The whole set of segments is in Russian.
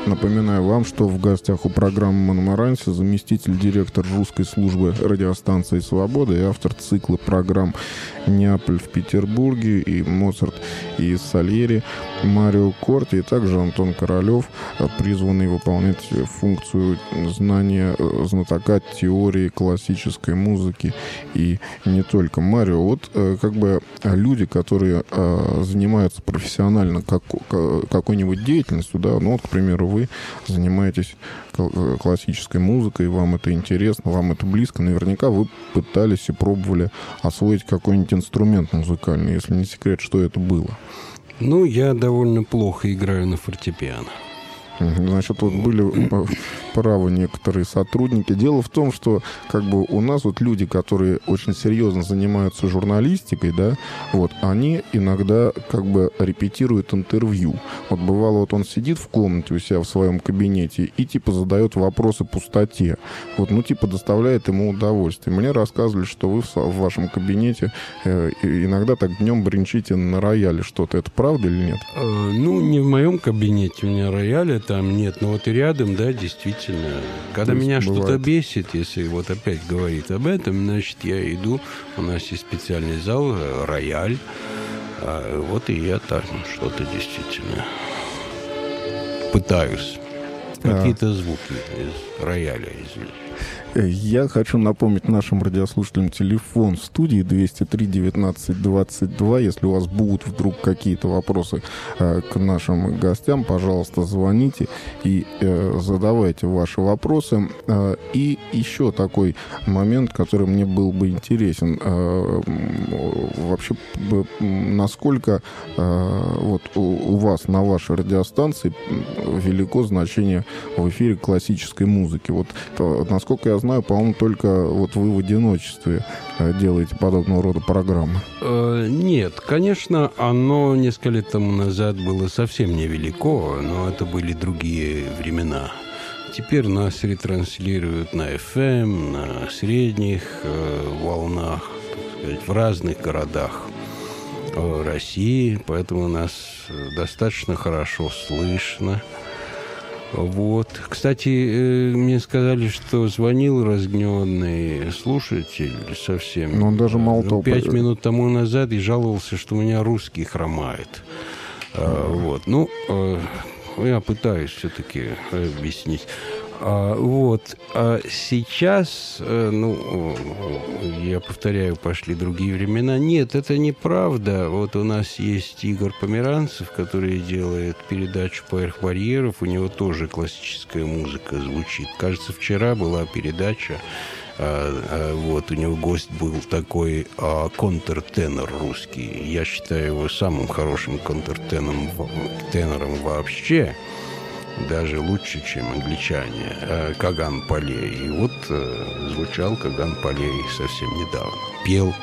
Напоминаю вам, что в гостях у программы «Монмаранси» заместитель директора русской службы радиостанции «Свобода» и автор цикла программ «Неаполь в Петербурге» и «Моцарт и Сальери» Марио Корти, и также Антон Королев, призванный выполнять функцию знатока теории классической музыки и не только. Марио, вот как бы люди, которые занимаются профессионально какой-нибудь деятельностью, да, ну вот, к примеру, вы занимаетесь классической музыкой, вам это интересно, вам это близко, наверняка вы пытались и пробовали освоить какой-нибудь инструмент музыкальный, если не секрет, что это было. Ну, я довольно плохо играю на фортепиано. Значит, вот были правы некоторые сотрудники. Дело в том, что как бы у нас вот люди, которые очень серьезно занимаются журналистикой, да, вот, они иногда как бы репетируют интервью. Вот бывало, вот он сидит в комнате у себя в своем кабинете и типа задает вопросы пустоте. Вот, ну, типа доставляет ему удовольствие. Мне рассказывали, что вы в вашем кабинете иногда так днем бренчите на рояле что-то. Это правда или нет? Ну, не в моем кабинете у меня рояля там нет, но вот и рядом, да, действительно. Когда меня что-то бесит, если вот опять говорит об этом, значит, я иду, у нас есть специальный зал, рояль, вот и я там что-то действительно пытаюсь. Какие-то звуки из рояля извлечь. Я хочу напомнить нашим радиослушателям телефон в студии 203 19 22. Если у вас будут вдруг какие-то вопросы к нашим гостям, пожалуйста, звоните и задавайте ваши вопросы. И еще такой момент, который мне был бы интересен. Вообще, насколько вот у вас на вашей радиостанции велико значение в эфире классической музыки? Вот насколько я знаю, по-моему, только вот вы в одиночестве делаете подобного рода программы. Нет, конечно, оно несколько лет тому назад было совсем невелико, но это были другие времена. Теперь нас ретранслируют на FM, на средних волнах, так сказать, в разных городах России, поэтому нас достаточно хорошо слышно. Вот. Кстати, мне сказали, что звонил разгневанный слушатель совсем. Но он даже мало того... 5 минут тому назад и жаловался, что у меня русский хромает. Вот. Ну, я пытаюсь все-таки объяснить. Вот. А сейчас, ну, я повторяю, пошли другие времена. Нет, это неправда. Вот у нас есть Игорь Померанцев, который делает передачу «Поверх барьеров». У него тоже классическая музыка звучит. Кажется, вчера была передача. Вот, у него гость был такой контртенор русский. Я считаю его самым хорошим контртенором вообще. Даже лучше, чем англичане, Каган Полей. И вот звучал Каган Полей совсем недавно. Пел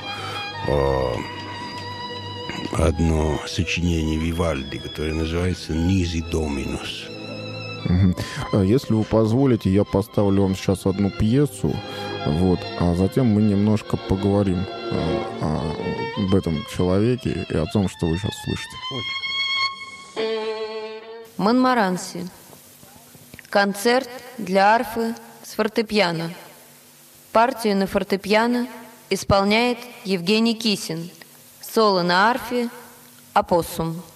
одно сочинение Вивальди, которое называется «Низи Доминус». Если вы позволите, я поставлю вам сейчас одну пьесу, вот, а затем мы немножко поговорим об этом человеке и о том, что вы сейчас слышите. Монмаранси. Концерт для арфы с фортепиано. Партию на фортепиано исполняет Евгений Кисин. Соло на арфе «Опоссум».